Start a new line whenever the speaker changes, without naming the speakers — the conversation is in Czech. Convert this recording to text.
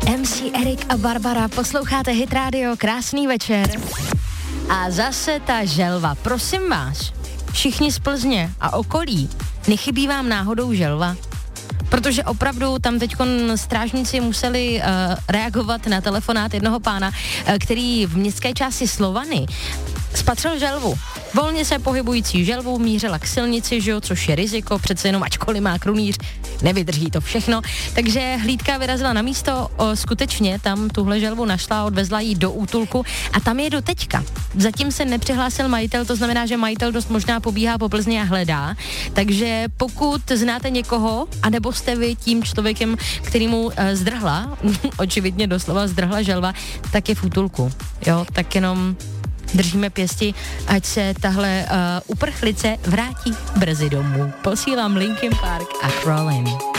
MC Erik a Barbara, posloucháte Hit Radio, krásný večer. A zase ta želva, prosím vás, všichni z Plzně a okolí, nechybí vám náhodou želva? Protože opravdu tam teďkon strážníci museli reagovat na telefonát jednoho pána, který v městské části Slovany spatřil želvu. Volně se pohybující želvu mířila k silnici, že jo, což je riziko, přece jenom ačkoliv má krunýř, nevydrží to všechno. Takže hlídka vyrazila na místo, skutečně tam tuhle želvu našla, odvezla ji do útulku a tam je do teďka. Zatím se nepřihlásil majitel, to znamená, že majitel dost možná pobíhá po Plzni a hledá. Takže pokud znáte někoho, anebo jste vy tím člověkem, kterýmu zdrhla, očividně doslova zdrhla želva, tak je v útulku. Jo, tak jenom držíme pěsti, ať se tahle uprchlice vrátí brzy domů. Posílám Linkin Park a Crawlin'.